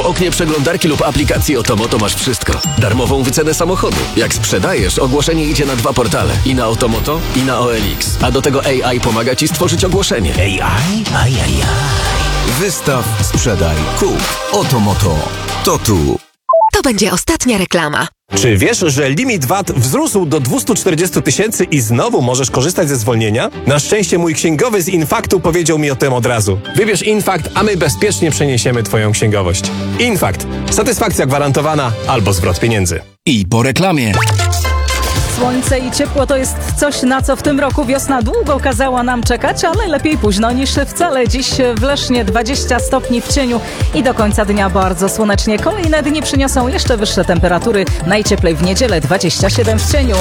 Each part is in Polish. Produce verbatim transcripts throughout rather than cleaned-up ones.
oknie przeglądarki lub aplikacji Otomoto masz wszystko. Darmową wycenę samochodu. Jak sprzedajesz, ogłoszenie idzie na dwa portale. I na Otomoto, i na O L X. A do tego A I pomaga Ci stworzyć ogłoszenie. A I? Ajajaj. Wystaw, sprzedaj, kup. Otomoto. To tu. To będzie ostatnia reklama. Czy wiesz, że limit V A T wzrósł do dwieście czterdzieści tysięcy i znowu możesz korzystać ze zwolnienia? Na szczęście mój księgowy z Infaktu powiedział mi o tym od razu. Wybierz Infakt, a my bezpiecznie przeniesiemy Twoją księgowość. Infakt. Satysfakcja gwarantowana albo zwrot pieniędzy. I po reklamie. Słońce i ciepło to jest coś, na co w tym roku wiosna długo kazała nam czekać, ale lepiej późno niż wcale. Dziś w Lesznie dwadzieścia stopni w cieniu i do końca dnia bardzo słonecznie. Kolejne dni przyniosą jeszcze wyższe temperatury. Najcieplej w niedzielę dwadzieścia siedem w cieniu.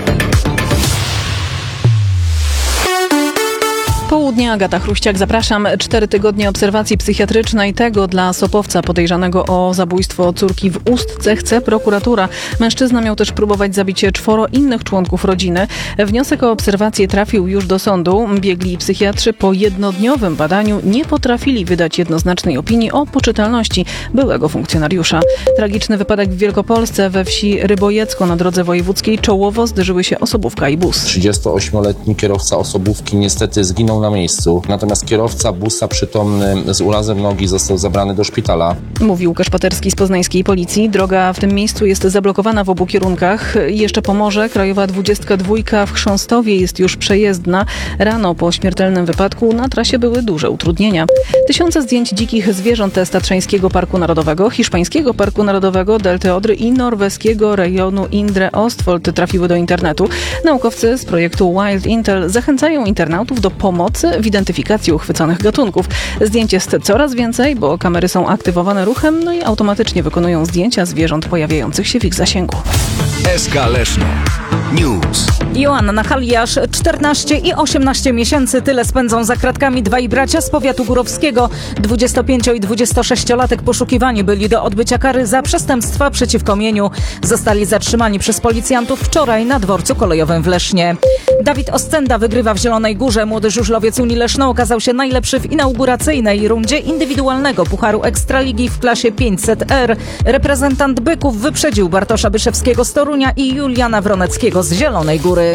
Południe, Agata Chruściak, zapraszam. Cztery tygodnie obserwacji psychiatrycznej, tego dla Sopowca podejrzanego o zabójstwo córki w Ustce chce prokuratura. Mężczyzna miał też próbować zabić czworo innych członków rodziny. Wniosek o obserwację trafił już do sądu. Biegli psychiatrzy po jednodniowym badaniu nie potrafili wydać jednoznacznej opinii o poczytalności byłego funkcjonariusza. Tragiczny wypadek w Wielkopolsce. We wsi Rybojecko na drodze wojewódzkiej czołowo zderzyły się osobówka i bus. trzydziestoośmioletni kierowca osobówki niestety zginął na miejscu, natomiast kierowca busa przytomny z urazem nogi został zabrany do szpitala. Mówi Łukasz Paterski z poznańskiej policji. Droga w tym miejscu jest zablokowana w obu kierunkach. Jeszcze Pomorze, krajowa dwudziestka dwa w Chrząstowie jest już przejezdna. Rano po śmiertelnym wypadku na trasie były duże utrudnienia. Tysiące zdjęć dzikich zwierząt z Tatrzańskiego Parku Narodowego, Hiszpańskiego Parku Narodowego, Delty Odry i norweskiego rejonu Indre Ostfold trafiły do internetu. Naukowcy z projektu Wild Intel zachęcają internautów do pomocy w identyfikacji uchwyconych gatunków. Zdjęć jest coraz więcej, bo kamery są aktywowane ruchem, no i automatycznie wykonują zdjęcia zwierząt pojawiających się w ich zasięgu. S K Leszno. News. Joanna Haliasz, czternaście i osiemnaście miesięcy. Tyle spędzą za kratkami dwaj bracia z powiatu górowskiego. dwudziestopięcio- i dwudziestosześciolatek poszukiwani byli do odbycia kary za przestępstwa przeciwko mieniu. Zostali zatrzymani przez policjantów wczoraj na dworcu kolejowym w Lesznie. Dawid Ostenda wygrywa w Zielonej Górze. Młody żużlowiec Unii Leszno okazał się najlepszy w inauguracyjnej rundzie indywidualnego Pucharu Ekstraligi w klasie pięćset R. Reprezentant Byków wyprzedził Bartosza Byszewskiego z Torunia i Juliana Wroneckiego z Zielonej Góry.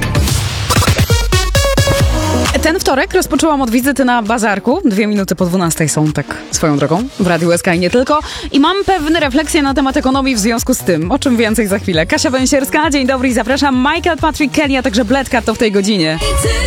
Ten wtorek rozpoczęłam od wizyty na bazarku. Dwie minuty po dwunastej są, tak swoją drogą, w Radiu S K i nie tylko. I mam pewne refleksje na temat ekonomii w związku z tym. O czym więcej za chwilę. Kasia Węsierska, dzień dobry i zapraszam. Michael Patrick Kelly, a także Bledka to w tej godzinie.